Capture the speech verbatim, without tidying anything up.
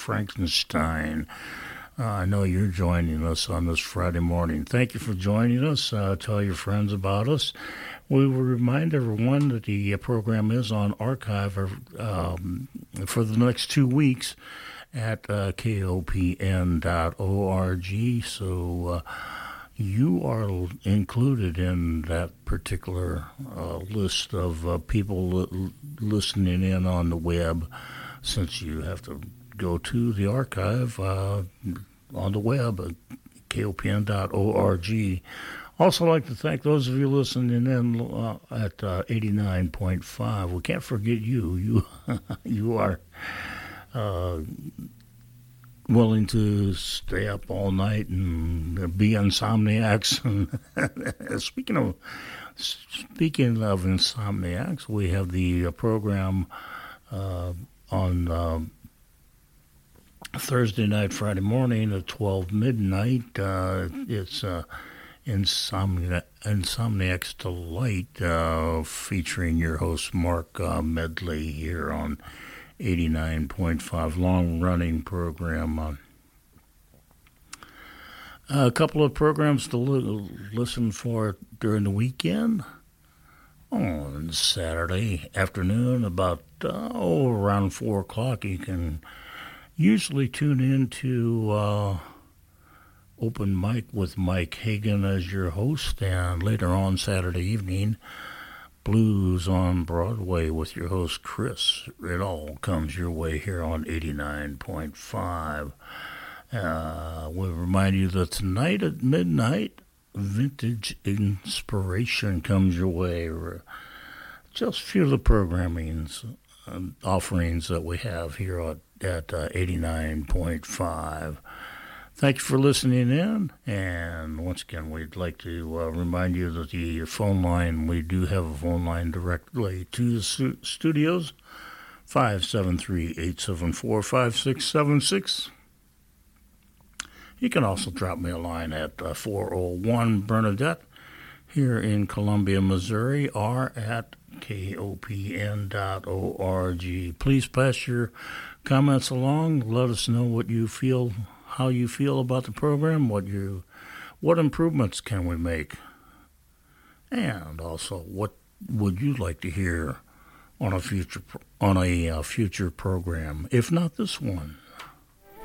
Frankenstein. Uh, I know you're joining us on this Friday morning. Thank you for joining us. Uh, tell your friends about us. We will remind everyone that the program is on archive um, for the next two weeks at uh, K O P N dot org. So uh, you are included in that particular uh, list of uh, people li- listening in on the web, since you have to go to the archive uh, on the web at K O P N dot org. Also like to thank those of you listening in uh, at uh, eighty-nine point five. We can't forget you. You you are uh, willing to stay up all night and be insomniacs. And speaking of speaking of insomniacs, we have the uh, program uh, on uh, Thursday night, Friday morning at twelve midnight. Uh, it's uh, Insomnia, Insomniac's Delight, uh, featuring your host Mark uh, Medley here on eighty-nine point five, long-running program. Uh, a couple of programs to li- listen for during the weekend. On Saturday afternoon, about uh, oh, around four o'clock, you can usually tune in to uh, Open Mic with Mike Hagan as your host, and later on Saturday evening, Blues on Broadway with your host Chris. It all comes your way here on eighty-nine point five. Uh, we'll remind you that tonight at midnight, Vintage Inspiration comes your way. Just a few of the programmings and offerings that we have here at, at uh, eighty-nine point five. Thank you for listening in, and once again, we'd like to uh, remind you that the phone line, we do have a phone line directly to the stu- studios, five seven three, eight seven four, five six seven six. You can also drop me a line at uh, four oh one Bernadette here in Columbia, Missouri, or at K O P N dot org. Please pass your comments along. Let us know what you feel, how you feel about the program, what you, what improvements can we make, and also what would you like to hear on a future on a uh, future program, if not this one.